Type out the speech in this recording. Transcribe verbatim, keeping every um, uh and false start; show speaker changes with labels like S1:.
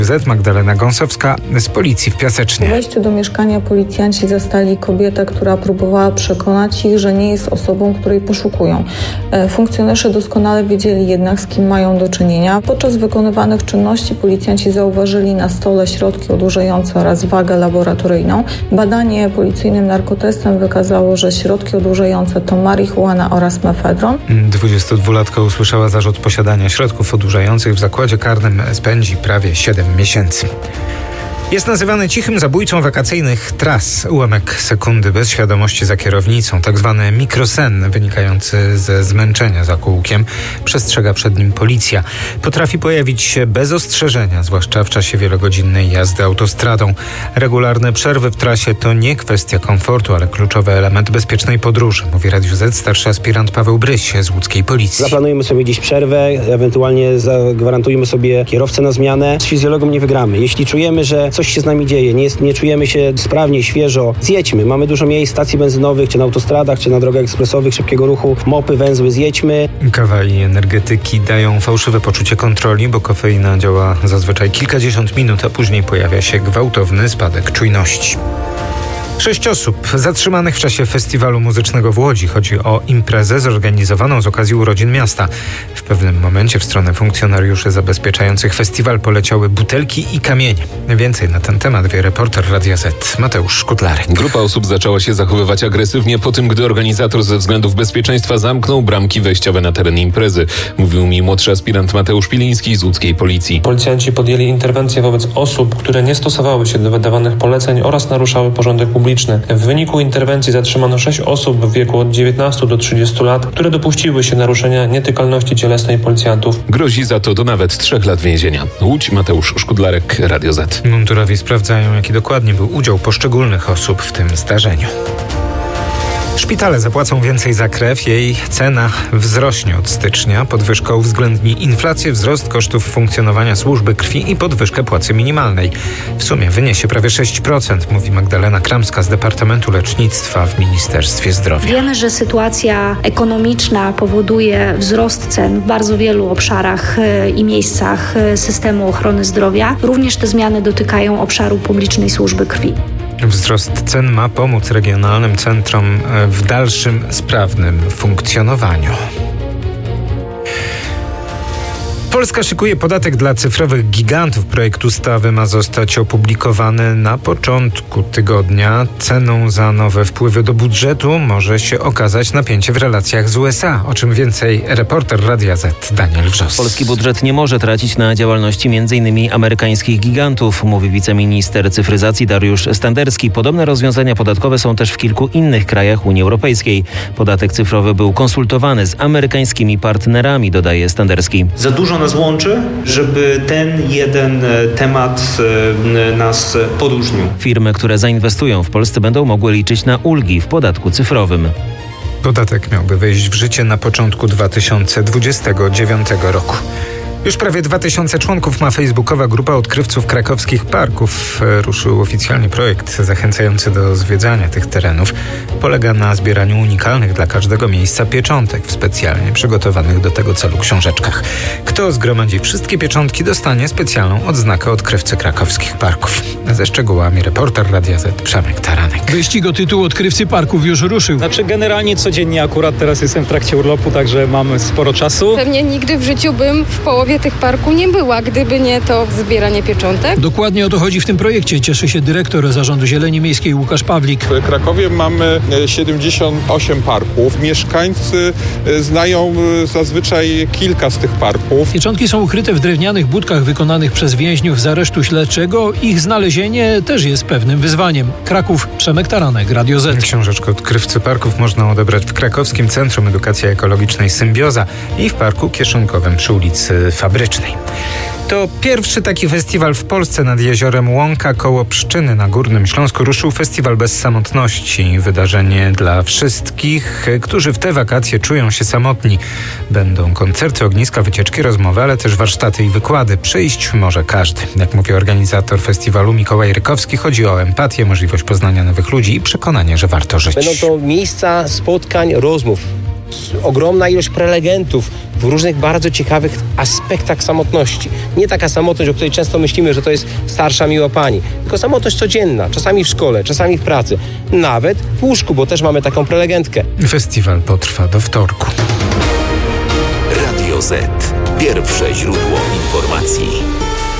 S1: Z Magdalena Gąsowska z policji w Piasecznie.
S2: Po wejściu do mieszkania policjanci zastali kobietę, która próbowała przekonać ich, że nie jest osobą, której poszukują. Funkcjonariusze doskonale wiedzieli jednak, z kim mają do czynienia. Podczas wykonywanych czynności policjanci zauważyli na stole środki odurzające oraz wagę laboratoryjną. Badanie policyjnym narkotestem wykazało, że środki odurzające to marihuana oraz mefedron.
S1: dwudziestodwulatka usłyszała zarzut posiadania środków odurzających. W zakładzie karnym spędzi prawie siedem miesięcy. Jest nazywany cichym zabójcą wakacyjnych tras. Ułamek sekundy bez świadomości za kierownicą, tak zwany mikrosen wynikający ze zmęczenia za kółkiem, przestrzega przed nim policja. Potrafi pojawić się bez ostrzeżenia, zwłaszcza w czasie wielogodzinnej jazdy autostradą. Regularne przerwy w trasie to nie kwestia komfortu, ale kluczowy element bezpiecznej podróży, mówi Radiu Z starszy aspirant Paweł Bryś z łódzkiej policji.
S3: Zaplanujemy sobie gdzieś przerwę, ewentualnie zagwarantujemy sobie kierowcę na zmianę. Z fizjologą nie wygramy. Jeśli czujemy, że coś się z nami dzieje, nie, jest, nie czujemy się sprawnie, świeżo, zjedźmy. Mamy dużo miejsc, stacji benzynowych, czy na autostradach, czy na drogach ekspresowych, szybkiego ruchu, mopy, węzły, zjedźmy.
S1: Kawa i energetyki dają fałszywe poczucie kontroli, bo kofeina działa zazwyczaj kilkadziesiąt minut, a później pojawia się gwałtowny spadek czujności. Sześć osób zatrzymanych w czasie festiwalu muzycznego w Łodzi. Chodzi o imprezę zorganizowaną z okazji urodzin miasta. W pewnym momencie w stronę funkcjonariuszy zabezpieczających festiwal poleciały butelki i kamienie. Więcej na ten temat wie reporter Radia Z Mateusz Szkutlarek.
S4: Grupa osób zaczęła się zachowywać agresywnie po tym, gdy organizator ze względów bezpieczeństwa zamknął bramki wejściowe na teren imprezy. Mówił mi młodszy aspirant Mateusz Piliński z łódzkiej policji.
S5: Policjanci podjęli interwencję wobec osób, które nie stosowały się do wydawanych poleceń oraz naruszały porządek publiczny. W wyniku interwencji zatrzymano sześć osób w wieku od dziewiętnastu do trzydziestu lat, które dopuściły się naruszenia nietykalności cielesnej policjantów.
S4: Grozi za to do nawet trzech lat więzienia. Łódź, Mateusz Szkudlarek, Radio Z.
S1: Mundurowi sprawdzają, jaki dokładnie był udział poszczególnych osób w tym zdarzeniu. Szpitale zapłacą więcej za krew, jej cena wzrośnie od stycznia. Podwyżka uwzględni inflację, wzrost kosztów funkcjonowania służby krwi i podwyżkę płacy minimalnej. W sumie wyniesie prawie sześć procent, mówi Magdalena Kramska z Departamentu Lecznictwa w Ministerstwie Zdrowia.
S6: Wiemy, że sytuacja ekonomiczna powoduje wzrost cen w bardzo wielu obszarach i miejscach systemu ochrony zdrowia. Również te zmiany dotykają obszaru publicznej służby krwi.
S1: Wzrost cen ma pomóc regionalnym centrom w dalszym sprawnym funkcjonowaniu. Polska szykuje podatek dla cyfrowych gigantów. Projekt ustawy ma zostać opublikowany na początku tygodnia. Ceną za nowe wpływy do budżetu może się okazać napięcie w relacjach z U S A. O czym więcej reporter Radia Z Daniel Wrzos.
S7: Polski budżet nie może tracić na działalności między innymi amerykańskich gigantów, mówi wiceminister cyfryzacji Dariusz Standerski. Podobne rozwiązania podatkowe są też w kilku innych krajach Unii Europejskiej. Podatek cyfrowy był konsultowany z amerykańskimi partnerami, dodaje Standerski.
S8: Za dużo nas łączy, żeby ten jeden temat nas podróżnił.
S7: Firmy, które zainwestują w Polsce, będą mogły liczyć na ulgi w podatku cyfrowym.
S1: Podatek miałby wejść w życie na początku dwa tysiące dwudziestego dziewiątego roku. Już prawie dwa tysiące członków ma facebookowa grupa odkrywców krakowskich parków. Ruszył oficjalnie projekt zachęcający do zwiedzania tych terenów. Polega na zbieraniu unikalnych dla każdego miejsca pieczątek w specjalnie przygotowanych do tego celu książeczkach. Kto zgromadzi wszystkie pieczątki, dostanie specjalną odznakę odkrywcy krakowskich parków. Ze szczegółami reporter Radia Z Przemek Taranek.
S9: Wyścig o tytuł odkrywcy parków już ruszył.
S10: Znaczy generalnie codziennie, akurat teraz jestem w trakcie urlopu, także mamy sporo czasu.
S11: Pewnie nigdy w życiu bym w połowie tych parku nie była, gdyby nie to zbieranie pieczątek.
S9: Dokładnie o to chodzi w tym projekcie. Cieszy się dyrektor Zarządu Zieleni Miejskiej Łukasz Pawlik.
S12: W Krakowie mamy siedemdziesiąt osiem parków. Mieszkańcy znają zazwyczaj kilka z tych parków.
S9: Pieczątki są ukryte w drewnianych budkach wykonanych przez więźniów z aresztu śledczego. Ich znalezienie też jest pewnym wyzwaniem. Kraków, Przemek Taranek, Radio Z.
S1: Książeczkę odkrywcy parków można odebrać w krakowskim Centrum Edukacji Ekologicznej Symbioza i w Parku Kieszonkowym przy ulicy Fabrycznej. To pierwszy taki festiwal w Polsce. Nad jeziorem Łąka koło Pszczyny na Górnym Śląsku ruszył Festiwal Bez Samotności. Wydarzenie dla wszystkich, którzy w te wakacje czują się samotni. Będą koncerty, ogniska, wycieczki, rozmowy, ale też warsztaty i wykłady. Przyjść może każdy. Jak mówi organizator festiwalu Mikołaj Rykowski, chodzi o empatię, możliwość poznania nowych ludzi i przekonanie, że warto żyć.
S3: Będą to miejsca spotkań, rozmów. ogromna ilość prelegentów w różnych bardzo ciekawych aspektach samotności. Nie taka samotność, o której często myślimy, że to jest starsza, miła pani, tylko samotność codzienna, czasami w szkole, czasami w pracy, nawet w łóżku, bo też mamy taką prelegentkę.
S1: Festiwal potrwa do wtorku.
S13: Radio Z. Pierwsze źródło informacji.